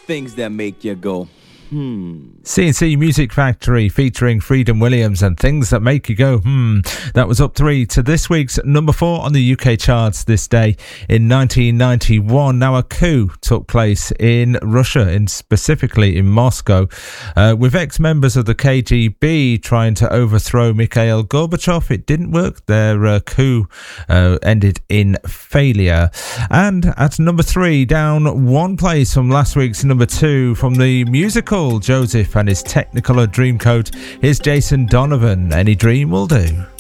things that make you go, CNC Music Factory featuring Freedom Williams and Things That Make You Go, That was up 3 to this week's number 4 on the UK charts this day in 1991. Now, a coup took place in Russia, specifically in Moscow, with ex-members of the KGB trying to overthrow Mikhail Gorbachev. It didn't work. Their coup ended in failure. And at number 3, down 1 place from last week's number 2, from the musical Joseph and his Technicolor Dreamcoat, here's Jason Donovan, Any Dream Will Do.